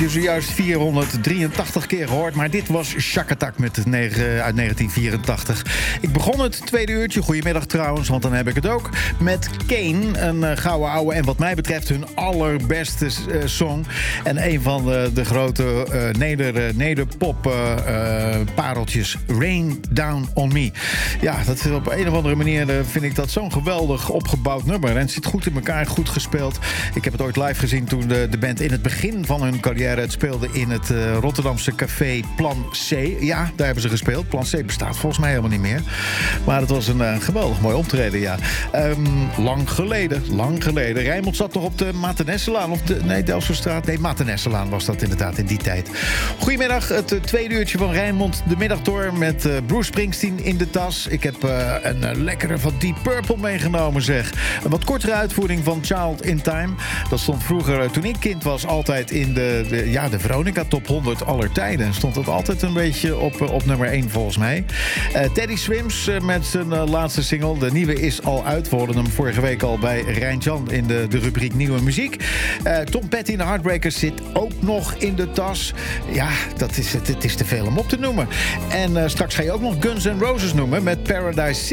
Je zojuist 483 keer gehoord, maar dit was Shack Attack uit 1984. Ik begon het tweede uurtje, goedemiddag trouwens, want dan heb ik het ook, met Kane, een gouden ouwe en wat mij betreft hun allerbeste song. En een van de grote nederpop pareltjes, Rain Down On Me. Ja, dat op een of andere manier vind ik dat zo'n geweldig opgebouwd nummer. En het zit goed in elkaar, goed gespeeld. Ik heb het ooit live gezien toen de band in het begin van hun carrière het speelde in het Rotterdamse café Plan C. Ja, daar hebben ze gespeeld. Plan C bestaat volgens mij helemaal niet meer. Maar het was een geweldig mooi optreden, ja. Lang geleden. Rijnmond zat nog op de Matenessalaan. Delfsstraat. Nee, Matenessalaan was dat inderdaad in die tijd. Goedemiddag, het tweede uurtje van Rijnmond. De middag door met Bruce Springsteen in de tas. Ik heb een lekkere van Deep Purple meegenomen, zeg. Een wat kortere uitvoering van Child in Time. Dat stond vroeger, toen ik kind was, altijd in de Veronica Top 100 aller tijden. Stond dat altijd een beetje op nummer 1 volgens mij. Teddy Swims met zijn laatste single. De nieuwe is al uit. We hoorden hem vorige week al bij Rijntjan in de rubriek Nieuwe Muziek. Tom Petty en de Heartbreakers zit ook nog in de tas. Ja, het is te veel om op te noemen. En straks ga je ook nog Guns N' Roses noemen met Paradise City.